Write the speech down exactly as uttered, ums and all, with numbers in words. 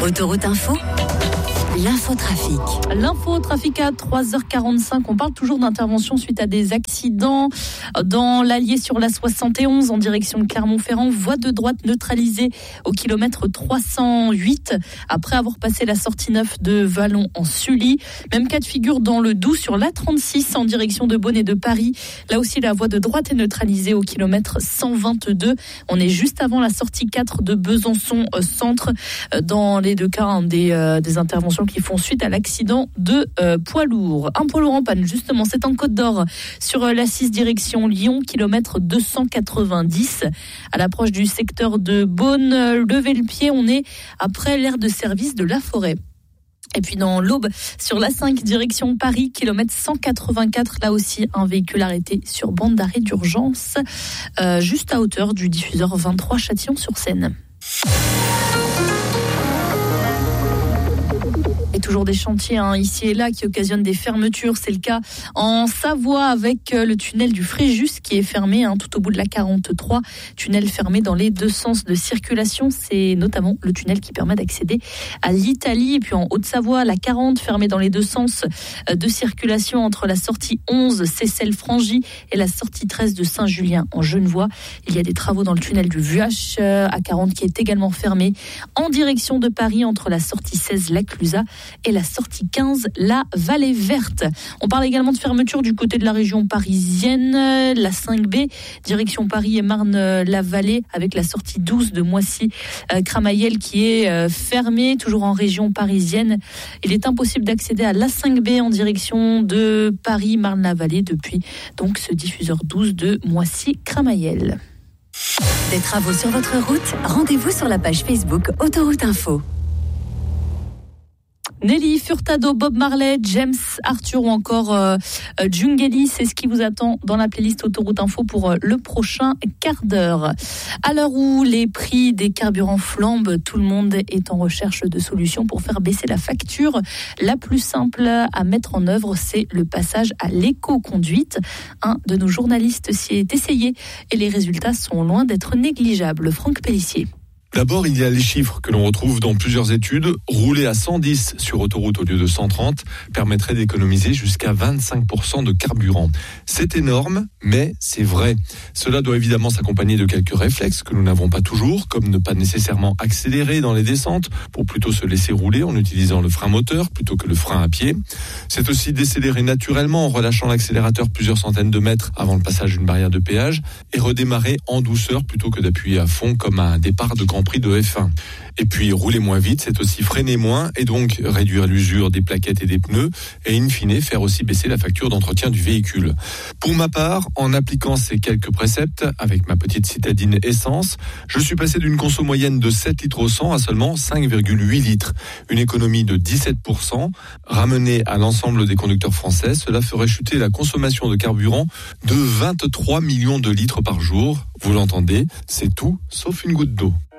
Autoroute Info, l'infotrafic. L'infotrafic à trois heures quarante-cinq. On parle toujours d'intervention suite à des accidents dans l'Allier sur la soixante et onze en direction de Clermont-Ferrand. Voie de droite neutralisée au kilomètre trois cent huit après avoir passé la sortie neuf de Vallon en Sully. Même cas de figure dans le Doubs sur l'A trente-six en direction de Beaune et de Paris. Là aussi, la voie de droite est neutralisée au kilomètre cent vingt-deux. On est juste avant la sortie quatre de Besançon euh, centre. Dans les deux cas, hein, des, euh, des interventions qui font suite à l'accident de euh, poids lourd. Un poids lourd en panne, justement, c'est en Côte d'Or sur euh, l'A six direction Lyon, kilomètre deux cent quatre-vingt-dix. À l'approche du secteur de Beaune, levez le pied, on est après l'aire de service de la Forêt. Et puis dans l'Aube, sur l'A cinq, direction Paris, kilomètre cent quatre-vingt-quatre, là aussi un véhicule arrêté sur bande d'arrêt d'urgence, euh, juste à hauteur du diffuseur vingt-trois Châtillon-sur-Seine. Et toujours des chantiers hein, ici et là qui occasionnent des fermetures. C'est le cas en Savoie avec le tunnel du Fréjus qui est fermé hein, tout au bout de la quarante-trois. Tunnel fermé dans les deux sens de circulation. C'est notamment le tunnel qui permet d'accéder à l'Italie. Et puis en Haute-Savoie, la quarante fermée dans les deux sens de circulation entre la sortie onze Seyssel-Frangy et la sortie treize de Saint-Julien en Genevois. Il y a des travaux dans le tunnel du Vuache à quarante qui est également fermé en direction de Paris entre la sortie seize La Clusaz et la sortie quinze, la Vallée Verte. On parle également de fermeture du côté de la région parisienne, la cinq B, direction Paris et Marne-la-Vallée, avec la sortie douze de Moissy-Cramayel qui est fermée, toujours en région parisienne. Il est impossible d'accéder à la cinq B en direction de Paris-Marne-la-Vallée depuis donc ce diffuseur douze de Moissy-Cramayel. Des travaux sur votre route, rendez-vous sur la page Facebook Autoroute Info. Nelly Furtado, Bob Marley, James Arthur ou encore euh, Djungeli, c'est ce qui vous attend dans la playlist Autoroute Info pour euh, le prochain quart d'heure. À l'heure où les prix des carburants flambent, tout le monde est en recherche de solutions pour faire baisser la facture. La plus simple à mettre en œuvre, c'est le passage à l'éco-conduite. Un de nos journalistes s'y est essayé et les résultats sont loin d'être négligeables. Franck Pellissier. D'abord, il y a les chiffres que l'on retrouve dans plusieurs études. Rouler à cent dix sur autoroute au lieu de cent trente permettrait d'économiser jusqu'à vingt-cinq pour cent de carburant. C'est énorme, mais c'est vrai. Cela doit évidemment s'accompagner de quelques réflexes que nous n'avons pas toujours, comme ne pas nécessairement accélérer dans les descentes pour plutôt se laisser rouler en utilisant le frein moteur plutôt que le frein à pied. C'est aussi décélérer naturellement en relâchant l'accélérateur plusieurs centaines de mètres avant le passage d'une barrière de péage et redémarrer en douceur plutôt que d'appuyer à fond comme à un départ de Grand Prix de F un. Et puis rouler moins vite, c'est aussi freiner moins et donc réduire l'usure des plaquettes et des pneus et in fine faire aussi baisser la facture d'entretien du véhicule. Pour ma part, en appliquant ces quelques préceptes avec ma petite citadine essence, je suis passé d'une conso moyenne de sept litres au cent à seulement cinq virgule huit litres. Une économie de dix-sept pour cent. Ramenée à l'ensemble des conducteurs français, cela ferait chuter la consommation de carburant de vingt-trois millions de litres par jour. Vous l'entendez, c'est tout sauf une goutte d'eau.